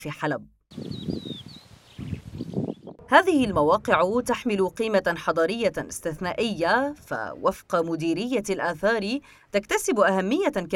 في حلب. هذه المواقع تحمل قيمة حضارية استثنائية، فوفق مديرية الآثار تكتسب أهمية كبيرة